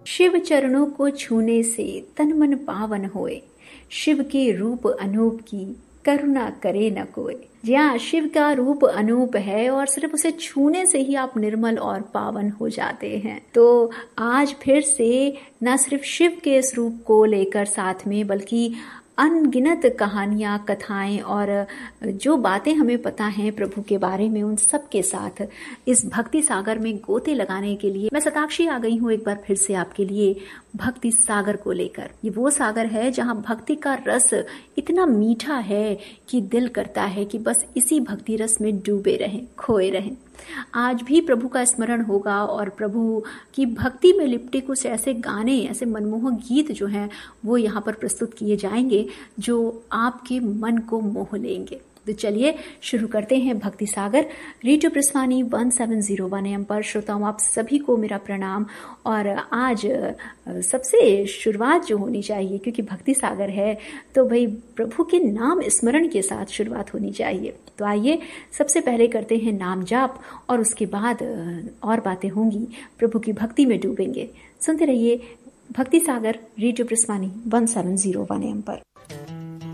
शिव चरणों को छूने से तन मन पावन होए, शिव के रूप अनूप की करुणा करे न कोई। जी हाँ, शिव का रूप अनूप है और सिर्फ उसे छूने से ही आप निर्मल और पावन हो जाते हैं। तो आज फिर से न सिर्फ शिव के इस रूप को लेकर साथ में, बल्कि अनगिनत कहानियाँ, कथाएं और जो बातें हमें पता हैं प्रभु के बारे में, उन सब के साथ इस भक्ति सागर में गोते लगाने के लिए मैं शताक्षी आ गई हूँ एक बार फिर से आपके लिए भक्ति सागर को लेकर। ये वो सागर है जहाँ भक्ति का रस इतना मीठा है कि दिल करता है कि बस इसी भक्ति रस में डूबे रहें, खोए रहें। आज भी प्रभु का स्मरण होगा और प्रभु की भक्ति में लिपटे कुछ ऐसे गाने, ऐसे मनमोहक गीत जो हैं वो यहाँ पर प्रस्तुत किए जाएंगे जो आपके मन को मोह लेंगे। तो चलिए शुरू करते हैं भक्ति सागर। रेडियो प्रस्वानी 1701 AM पर श्रोताओं आप सभी को मेरा प्रणाम। और आज सबसे शुरुआत जो होनी चाहिए, क्योंकि भक्ति सागर है तो भाई प्रभु के नाम स्मरण के साथ शुरुआत होनी चाहिए। तो आइए सबसे पहले करते हैं नाम जाप और उसके बाद और बातें होंगी, प्रभु की भक्ति में डूबेंगे। सुनते रहिए भक्ति सागर रेडियो प्रस्वानी 1701 AM पर।